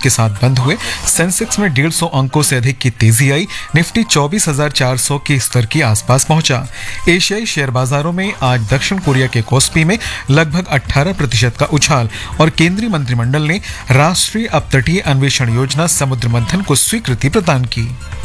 के साथ बंद हुए। सेंसेक्स में 150 अंकों से अधिक की तेजी आई। निफ्टी 24,400 के स्तर के आसपास पहुंचा। एशियाई शेयर बाजारों में आज दक्षिण कोरिया के कोस्पी में लगभग 18% का उछाल और केंद्रीय मंत्रिमंडल ने राष्ट्रीय अपतटीय अन्वेषण योजना समुद्र मंथन को स्वीकृति प्रदान की।